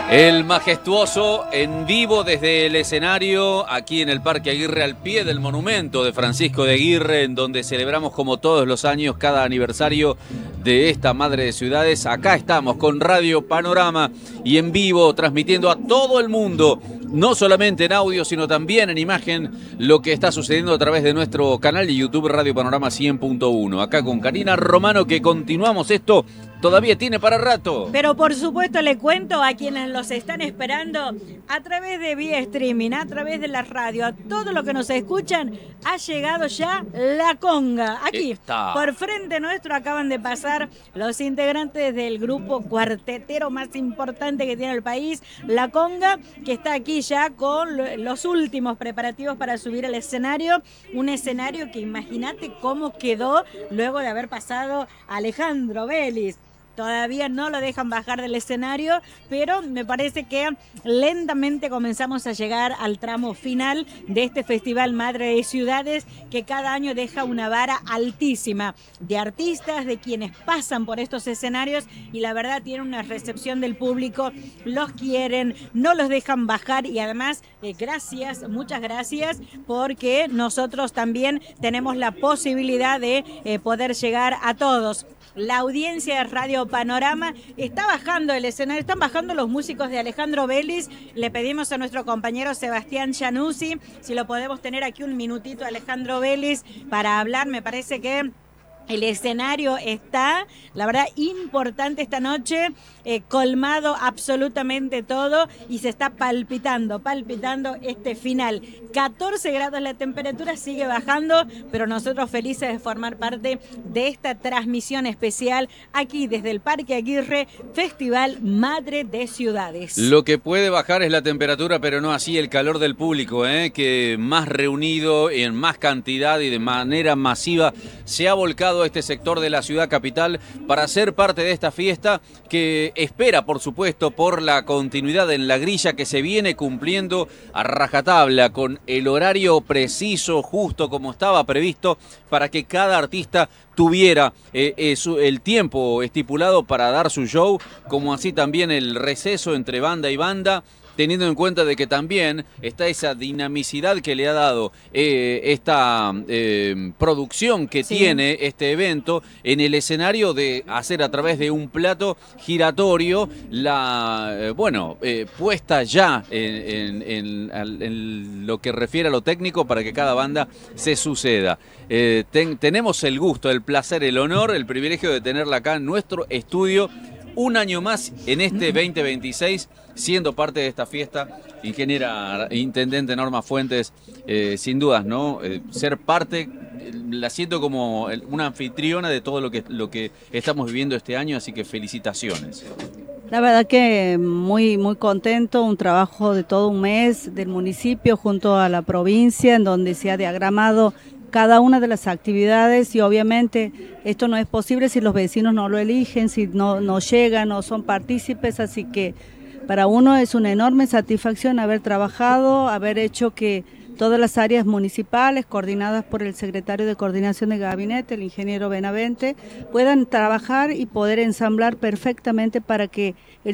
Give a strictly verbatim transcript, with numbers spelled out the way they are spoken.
El majestuoso en vivo desde el escenario aquí en el Parque Aguirre, al pie del monumento de Francisco de Aguirre, en donde celebramos como todos los años cada aniversario de esta madre de ciudades. Acá estamos con Radio Panorama y en vivo transmitiendo a todo el mundo, no solamente en audio sino también en imagen, lo que está sucediendo a través de nuestro canal de YouTube Radio Panorama cien punto uno. Acá con Karina Romano, que continuamos esto. Todavía tiene para rato. Pero por supuesto le cuento a quienes los están esperando a través de vía streaming, a través de la radio, a todos los que nos escuchan, ha llegado ya La Conga. Aquí, Está. por frente nuestro, acaban de pasar los integrantes del grupo cuartetero más importante que tiene el país, La Conga, que está aquí ya con los últimos preparativos para subir al escenario. Un escenario que imagínate cómo quedó luego de haber pasado Alejandro Vélez. Todavía no lo dejan bajar del escenario, pero me parece que lentamente comenzamos a llegar al tramo final de este Festival Madre de Ciudades, que cada año deja una vara altísima de artistas, de quienes pasan por estos escenarios, y la verdad tiene una recepción del público, los quieren, no los dejan bajar, y además eh, gracias, muchas gracias, porque nosotros también tenemos la posibilidad de eh, poder llegar a todos. La audiencia de Radio Panorama está bajando el escenario, están bajando los músicos de Alejandro Vélez. Le pedimos a nuestro compañero Sebastián Januzzi si lo podemos tener aquí un minutito, Alejandro Vélez, para hablar. Me parece que el escenario está, la verdad, importante esta noche, eh, colmado absolutamente todo, y se está palpitando, palpitando este final. catorce grados la temperatura, sigue bajando, pero nosotros felices de formar parte de esta transmisión especial aquí desde el Parque Aguirre, Festival Madre de Ciudades. Lo que puede bajar es la temperatura, pero no así el calor del público, ¿eh? Que más reunido, en más cantidad y de manera masiva se ha volcado a este sector de la ciudad capital para ser parte de esta fiesta, que espera, por supuesto, por la continuidad en la grilla que se viene cumpliendo a rajatabla, con el horario preciso, justo como estaba previsto, para que cada artista tuviera eh, eh, su, el tiempo estipulado para dar su show, como así también el receso entre banda y banda, teniendo en cuenta de que también está esa dinamicidad que le ha dado eh, esta eh, producción que sí. tiene este evento en el escenario, de hacer a través de un plato giratorio la, eh, bueno, eh, puesta ya en, en, en, en lo que refiere a lo técnico para que cada banda se suceda. Eh, ten, tenemos el gusto, el placer, el honor, el privilegio de tenerla acá en nuestro estudio un año más en este veinte veintiséis, siendo parte de esta fiesta. Ingeniera Intendente Norma Fuentes, eh, sin dudas, ¿no? Eh, ser parte, la siento como una anfitriona de todo lo que, lo que estamos viviendo este año, así que felicitaciones. La verdad que muy, muy contento, un trabajo de todo un mes del municipio junto a la provincia, en donde se ha diagramado cada una de las actividades, y obviamente esto no es posible si los vecinos no lo eligen, si no, no llegan o son partícipes, así que para uno es una enorme satisfacción haber trabajado, haber hecho que todas las áreas municipales, coordinadas por el secretario de Coordinación de Gabinete, el ingeniero Benavente, puedan trabajar y poder ensamblar perfectamente para que el